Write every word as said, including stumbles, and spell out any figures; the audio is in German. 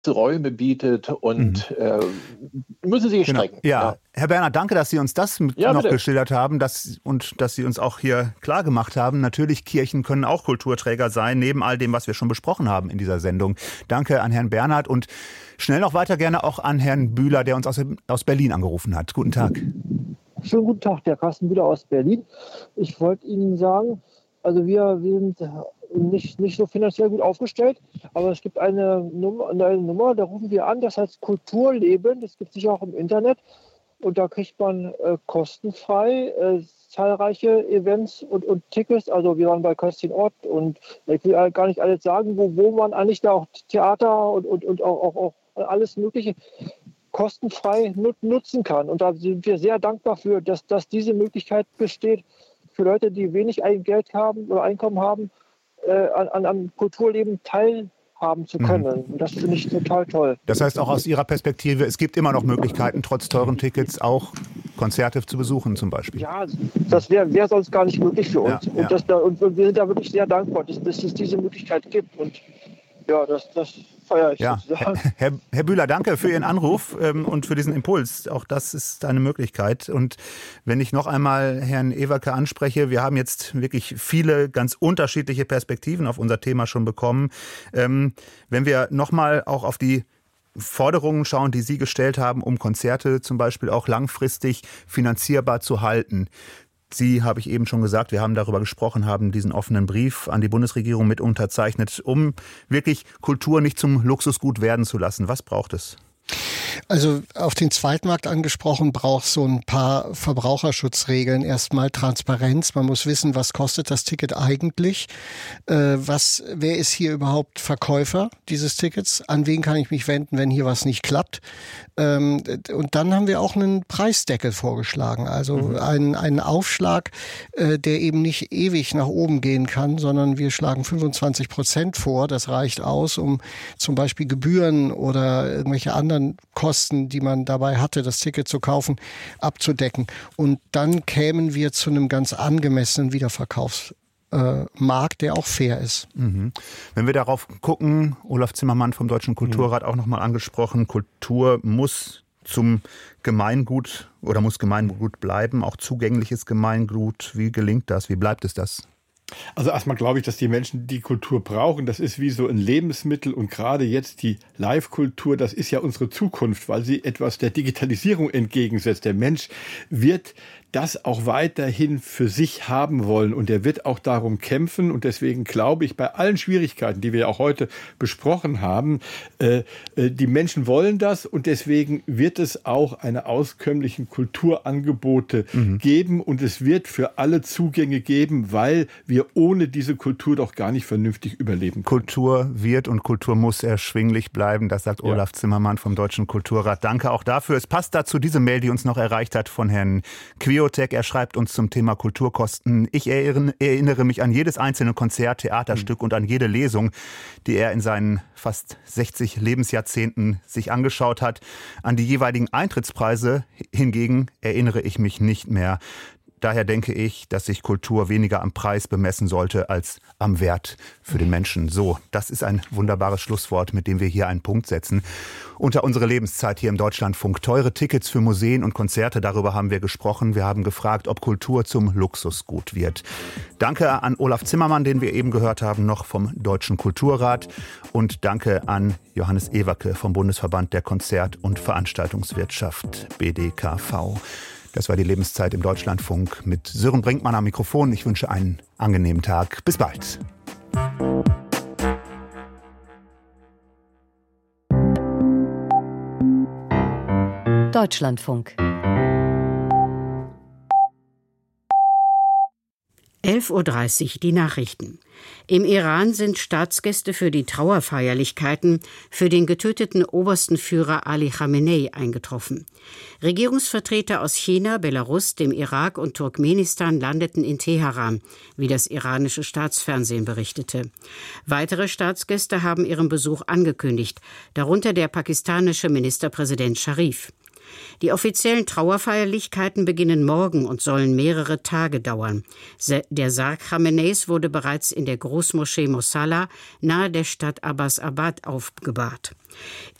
Räume bietet und mhm. äh, müssen Sie sich genau. strecken. Ja. Ja. Herr Bernhard, danke, dass Sie uns das mit ja, noch bitte. geschildert haben dass, und dass Sie uns auch hier klar gemacht haben. Natürlich, Kirchen können auch Kulturträger sein, neben all dem, was wir schon besprochen haben in dieser Sendung. Danke an Herrn Bernhard und schnell noch weiter gerne auch an Herrn Bühler, der uns aus, aus Berlin angerufen hat. Guten Tag. Schönen guten Tag, der Carsten Bühler aus Berlin. Ich wollte Ihnen sagen, also wir, wir sind nicht, nicht so finanziell gut aufgestellt, aber es gibt eine Nummer, eine Nummer, da rufen wir an, das heißt Kulturleben, das gibt es sicher auch im Internet und da kriegt man äh, kostenfrei äh, zahlreiche Events und, und Tickets, also wir waren bei Kerstin Ott und ich will gar nicht alles sagen, wo, wo man eigentlich da auch Theater und, und, und auch, auch, auch alles Mögliche kostenfrei nutzen kann. Und da sind wir sehr dankbar für, dass, dass diese Möglichkeit besteht, für Leute, die wenig Geld haben oder Einkommen haben, äh, an, an Kulturleben teilhaben zu können. Mhm. Und das finde ich total toll. Das heißt auch aus Ihrer Perspektive, es gibt immer noch Möglichkeiten, trotz teuren Tickets auch Konzerte zu besuchen zum Beispiel. Ja, das wäre wär sonst gar nicht möglich für uns. Ja, und, ja. Das da, und wir sind da wirklich sehr dankbar, dass, dass es diese Möglichkeit gibt. Und ja, das, das feiere ich ja. sozusagen. Herr, Herr Bühler, danke für Ihren Anruf ähm, und für diesen Impuls. Auch das ist eine Möglichkeit. Und wenn ich noch einmal Herrn Ewerke anspreche, wir haben jetzt wirklich viele ganz unterschiedliche Perspektiven auf unser Thema schon bekommen. Ähm, wenn wir noch mal auch auf die Forderungen schauen, die Sie gestellt haben, um Konzerte zum Beispiel auch langfristig finanzierbar zu halten. Sie, habe ich eben schon gesagt, wir haben darüber gesprochen, haben diesen offenen Brief an die Bundesregierung mit unterzeichnet, um wirklich Kultur nicht zum Luxusgut werden zu lassen. Was braucht es? Also auf den Zweitmarkt angesprochen, braucht so ein paar Verbraucherschutzregeln. Erstmal Transparenz. Man muss wissen, was kostet das Ticket eigentlich? Äh, was, wer ist hier überhaupt Verkäufer dieses Tickets? An wen kann ich mich wenden, wenn hier was nicht klappt? Ähm, und dann haben wir auch einen Preisdeckel vorgeschlagen. Also mhm. einen, einen Aufschlag, äh, der eben nicht ewig nach oben gehen kann, sondern wir schlagen fünfundzwanzig Prozent vor. Das reicht aus, um zum Beispiel Gebühren oder irgendwelche anderen Kosten, die man dabei hatte, das Ticket zu kaufen, abzudecken. Und dann kämen wir zu einem ganz angemessenen Wiederverkaufsmarkt, der auch fair ist. Mhm. Wenn wir darauf gucken, Olaf Zimmermann vom Deutschen Kulturrat mhm. auch nochmal angesprochen, Kultur muss zum Gemeingut oder muss Gemeingut bleiben, auch zugängliches Gemeingut. Wie gelingt das? Wie bleibt es das? Also erstmal glaube ich, dass die Menschen die Kultur brauchen. Das ist wie so ein Lebensmittel und gerade jetzt die Live-Kultur, das ist ja unsere Zukunft, weil sie etwas der Digitalisierung entgegensetzt. Der Mensch wird das auch weiterhin für sich haben wollen und er wird auch darum kämpfen und deswegen glaube ich, bei allen Schwierigkeiten, die wir auch heute besprochen haben, äh, die Menschen wollen das und deswegen wird es auch eine auskömmlichen Kulturangebote mhm. geben und es wird für alle Zugänge geben, weil wir ohne diese Kultur doch gar nicht vernünftig überleben können. Kultur wird und Kultur muss erschwinglich bleiben, das sagt ja. Olaf Zimmermann vom Deutschen Kulturrat. Danke auch dafür. Es passt dazu diese Mail, die uns noch erreicht hat von Herrn Quio. Er schreibt uns zum Thema Kulturkosten. Ich erinnere mich an jedes einzelne Konzert, Theaterstück mhm. und an jede Lesung, die er in seinen fast sechzig Lebensjahrzehnten sich angeschaut hat. An die jeweiligen Eintrittspreise hingegen erinnere ich mich nicht mehr. Daher denke ich, dass sich Kultur weniger am Preis bemessen sollte als am Wert für den Menschen. So, das ist ein wunderbares Schlusswort, mit dem wir hier einen Punkt setzen. Unter unsere Lebenszeit hier im Deutschlandfunk. Teure Tickets für Museen und Konzerte, darüber haben wir gesprochen. Wir haben gefragt, ob Kultur zum Luxusgut wird. Danke an Olaf Zimmermann, den wir eben gehört haben, noch vom Deutschen Kulturrat. Und danke an Johannes Ewerke vom Bundesverband der Konzert- und Veranstaltungswirtschaft, B D K V. Das war die Lebenszeit im Deutschlandfunk mit Sören Brinkmann am Mikrofon. Ich wünsche einen angenehmen Tag. Bis bald. Deutschlandfunk. elf Uhr dreißig, die Nachrichten. Im Iran sind Staatsgäste für die Trauerfeierlichkeiten für den getöteten obersten Führer Ali Khamenei eingetroffen. Regierungsvertreter aus China, Belarus, dem Irak und Turkmenistan landeten in Teheran, wie das iranische Staatsfernsehen berichtete. Weitere Staatsgäste haben ihren Besuch angekündigt, darunter der pakistanische Ministerpräsident Scharif. Die offiziellen Trauerfeierlichkeiten beginnen morgen und sollen mehrere Tage dauern. Der Sarg Chameneis wurde bereits in der Großmoschee Mosalla nahe der Stadt Abbas Abad aufgebahrt.